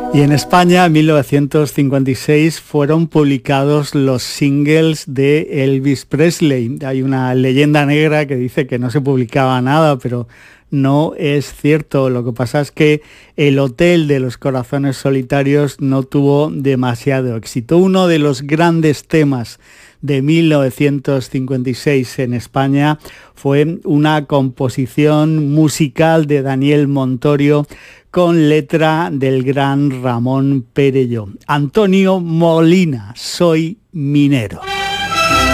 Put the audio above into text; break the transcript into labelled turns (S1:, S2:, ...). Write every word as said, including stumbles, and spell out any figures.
S1: Y en España, en mil novecientos cincuenta y seis, fueron publicados los singles de Elvis Presley. Hay una leyenda negra que dice que no se publicaba nada, pero no es cierto. Lo que pasa es que el Hotel de los Corazones Solitarios no tuvo demasiado éxito. Uno de los grandes temas de mil novecientos cincuenta y seis en España fue una composición musical de Daniel Montorio con letra del gran Ramón Perelló. Antonio Molina, Soy minero.